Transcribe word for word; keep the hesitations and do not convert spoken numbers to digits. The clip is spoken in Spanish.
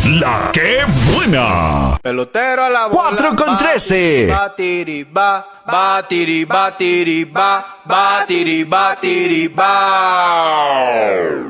La que buena. Pelotero a la bola. cuatro con trece. Batiri, ba, batiri, batiri, ba, batiri, batiri, ba.